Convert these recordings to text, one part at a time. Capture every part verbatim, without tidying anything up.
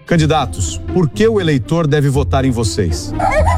Candidatos, por que o eleitor deve votar em vocês?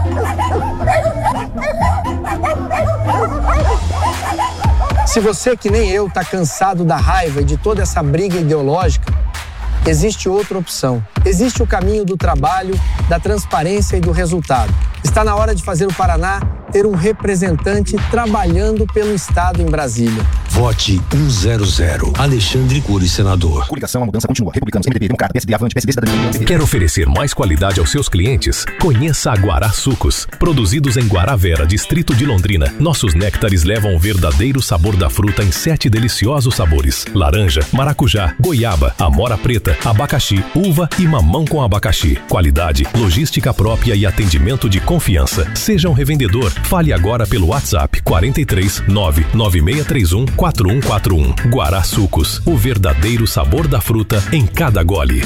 Se você, que nem eu, está cansado da raiva e de toda essa briga ideológica, existe outra opção. Existe o caminho do trabalho, da transparência e do resultado. Está na hora de fazer o Paraná ter um representante trabalhando pelo Estado em Brasília. Vote um zero zero. Alexandre Cury, senador. Coligação, a mudança continua. Republicanos, M D B, Democrata, P S D, Avante, P S D, Cidadania. Quer oferecer mais qualidade aos seus clientes? Conheça a Guará Sucos. Produzidos em Guaravera, distrito de Londrina, nossos néctares levam o verdadeiro sabor da fruta em sete deliciosos sabores: laranja, maracujá, goiaba, amora preta, abacaxi, uva e mamão com abacaxi. Qualidade, logística própria e atendimento de confiança. Seja um revendedor. Fale agora pelo WhatsApp quarenta e três, nove nove seis três um, quatro um quatro um. Guará Sucos, o verdadeiro sabor da fruta em cada gole.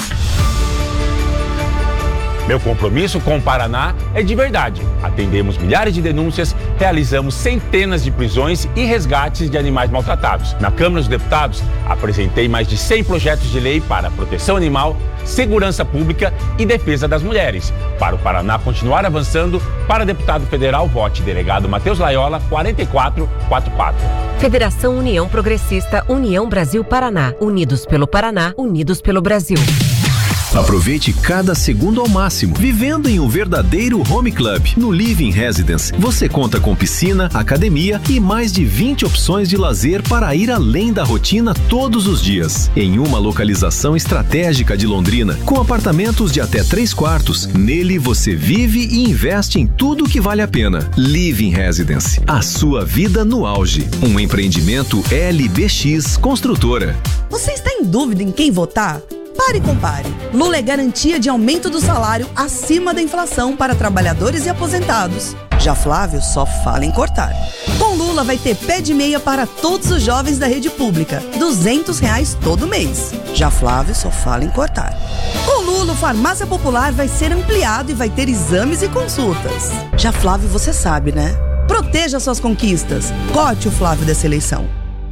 Meu compromisso com o Paraná é de verdade. Atendemos milhares de denúncias, realizamos centenas de prisões e resgates de animais maltratados. Na Câmara dos Deputados, apresentei mais de cem projetos de lei para proteção animal, segurança pública e defesa das mulheres. Para o Paraná continuar avançando, para deputado federal, vote delegado Matheus Laiola, quarenta e quatro quarenta e quatro. Federação União Progressista, União Brasil Paraná. Unidos pelo Paraná, unidos pelo Brasil. Aproveite cada segundo ao máximo, vivendo em um verdadeiro home club. No Living Residence, você conta com piscina, academia e mais de vinte opções de lazer para ir além da rotina todos os dias. Em uma localização estratégica de Londrina, com apartamentos de até três quartos, nele você vive e investe em tudo que vale a pena. Living Residence, a sua vida no auge. Um empreendimento L B X Construtora. Você está em dúvida em quem votar? Pare e compare. Lula é garantia de aumento do salário acima da inflação para trabalhadores e aposentados. Já Flávio só fala em cortar. Com Lula vai ter pé de meia para todos os jovens da rede pública, duzentos reais todo mês. Já Flávio só fala em cortar. Com Lula, o Farmácia Popular vai ser ampliado e vai ter exames e consultas. Já Flávio, você sabe, né? Proteja suas conquistas. Corte o Flávio dessa eleição.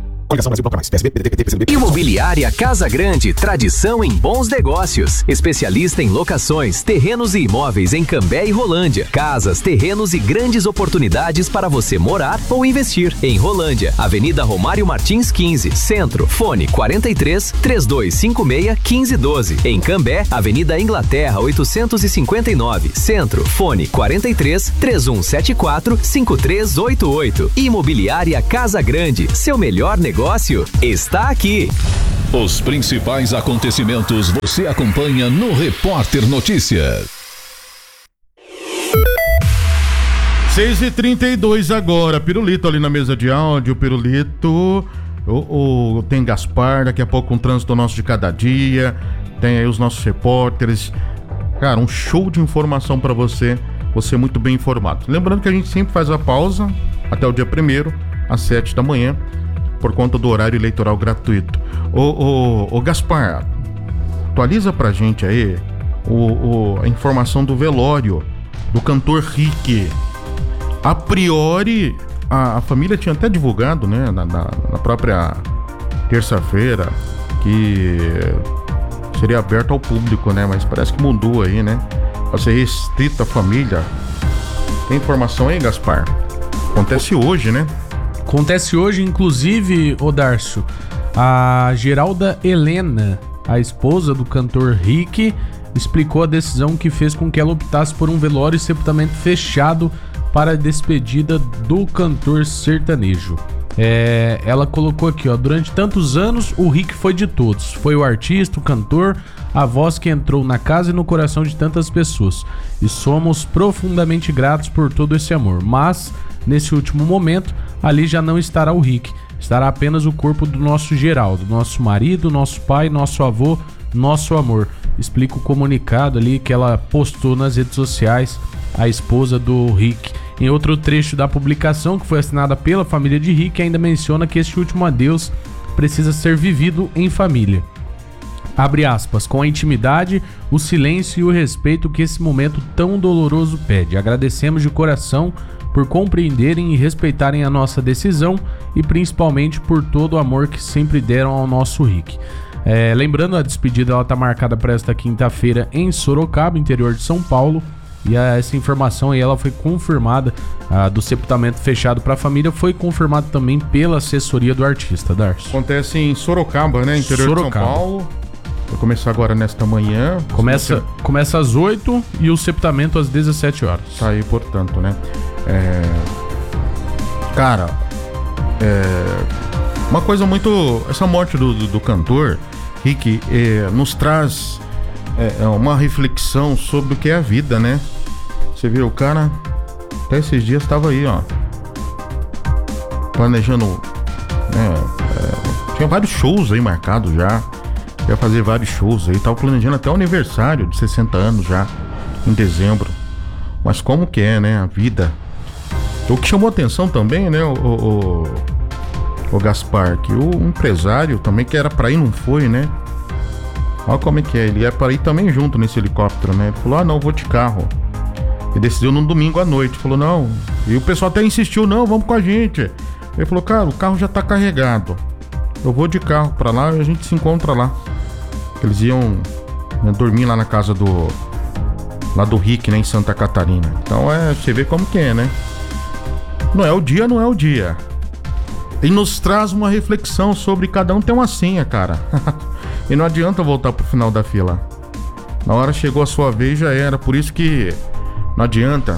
Imobiliária Casa Grande, tradição em bons negócios. Especialista em locações, terrenos e imóveis em Cambé e Rolândia. Casas, terrenos e grandes oportunidades para você morar ou investir. Em Rolândia, Avenida Romário Martins quinze, Centro, fone quarenta e três, trinta e dois cinquenta e seis, quinze doze. Em Cambé, Avenida Inglaterra oitocentos e cinquenta e nove, Centro, fone quarenta e três, trinta e um setenta e quatro, cinquenta e três oitenta e oito. Imobiliária Casa Grande, seu melhor negócio Negócio está aqui. Os principais acontecimentos você acompanha no Repórter Notícias. seis e trinta e dois agora. Pirulito ali na mesa de áudio. Pirulito. O, o, tem Gaspar, daqui a pouco um trânsito nosso de cada dia. Tem aí os nossos repórteres. Cara, um show de informação para você. Você muito bem informado. Lembrando que a gente sempre faz a pausa até o dia primeiro, às sete da manhã. Por conta do horário eleitoral gratuito. Ô, ô, ô Gaspar, atualiza pra gente aí o, o, a informação do velório do cantor Rick. A priori, a, a família tinha até divulgado, né, na, na, na própria terça-feira, que seria aberto ao público, né, mas parece que mudou aí, né, pra ser restrito à família. Tem informação aí, Gaspar? Acontece hoje, né? Acontece hoje, inclusive, ô Dárcio, a Geralda Helena, a esposa do cantor Rick, explicou a decisão que fez com que ela optasse por um velório e sepultamento fechado para a despedida do cantor sertanejo. É, ela colocou aqui, ó, durante tantos anos o Rick foi de todos, foi o artista, o cantor, a voz que entrou na casa e no coração de tantas pessoas, e somos profundamente gratos por todo esse amor, mas nesse último momento ali já não estará o Rick, estará apenas o corpo do nosso Geraldo, nosso marido, nosso pai, nosso avô, nosso amor. Explica o comunicado ali que ela postou nas redes sociais, a esposa do Rick. Em outro trecho da publicação, que foi assinada pela família de Rick, ainda menciona que este último adeus precisa ser vivido em família. Abre aspas, com a intimidade, o silêncio e o respeito que esse momento tão doloroso pede. Agradecemos de coração por compreenderem e respeitarem a nossa decisão e principalmente por todo o amor que sempre deram ao nosso Rick. É, lembrando, a despedida ela tá marcada para esta quinta-feira em Sorocaba, interior de São Paulo. E a, essa informação aí ela foi confirmada, a, do sepultamento fechado para a família, foi confirmado também pela assessoria do artista, Darcio. Acontece em Sorocaba, né? Interior Sorocaba. de São Paulo. Vai começar agora nesta manhã. Começa, você... começa às oito e o sepultamento às dezessete horas. Tá aí, portanto, né? É... Cara, é... uma coisa muito... Essa morte do, do, do cantor, Rick, é, nos traz é, uma reflexão sobre o que é a vida, né? Você viu, o cara até esses dias estava aí, ó, planejando, né, é, tinha vários shows aí marcados já, ia fazer vários shows aí, tava planejando até o aniversário de sessenta anos já, em dezembro. Mas como que é, né, a vida. O que chamou atenção também, né, o, o, o Gaspar, que o empresário também, que era pra ir, não foi, né? Olha como é que é, ele é pra ir também junto nesse helicóptero, né? Ele falou, ah não, vou de carro. Ele decidiu num domingo à noite, falou, não. E o pessoal até insistiu, não, vamos com a gente. Ele falou, cara, o carro já tá carregado. Eu vou de carro pra lá e a gente se encontra lá. Eles iam, né, dormir lá na casa do... lá do Rick, né, em Santa Catarina. Então é, você vê como que é, né? Não é o dia, não é o dia. E nos traz uma reflexão sobre cada um tem uma senha, cara. E não adianta voltar pro final da fila. Na hora chegou a sua vez, já era. Por isso que não adianta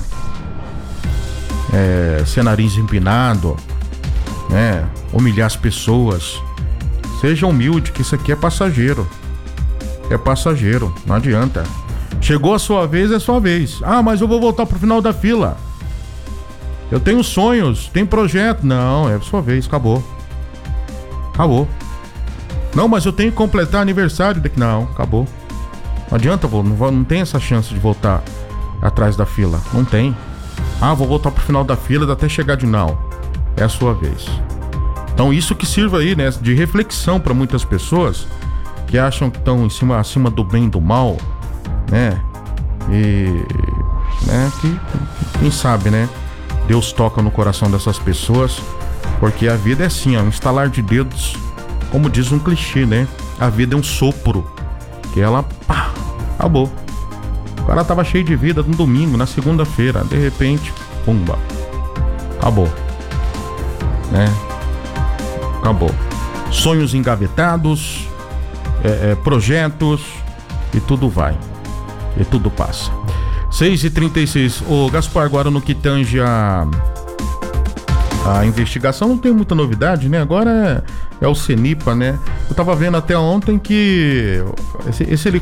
é, ser nariz empinado, né? Humilhar as pessoas. Seja humilde, que isso aqui é passageiro. É passageiro, não adianta. Chegou a sua vez, é sua vez. Ah, mas eu vou voltar pro final da fila. Eu tenho sonhos, tenho projeto. Não, é sua vez, acabou. Acabou. Não, mas eu tenho que completar aniversário. Não, acabou. Não adianta, vou, não, não tem essa chance de voltar atrás da fila. Não tem. Ah, vou voltar pro final da fila até chegar de não. É a sua vez. Então isso que sirva aí, né, de reflexão para muitas pessoas que acham que estão em cima, acima do bem e do mal, né? E, né, que, quem sabe, né? Deus toca no coração dessas pessoas, porque a vida é assim, ó, um estalar de dedos, como diz um clichê, né? A vida é um sopro, que ela, pá, acabou. O cara tava cheio de vida no domingo, na segunda-feira, de repente, pumba, acabou, né? Acabou. Sonhos engavetados, é, é, projetos, e tudo vai, e tudo passa. seis e trinta e seis. Ô Gaspar, agora no que tange a, a investigação, não tem muita novidade, né? Agora é, é o CENIPA, né? Eu tava vendo até ontem que esse, esse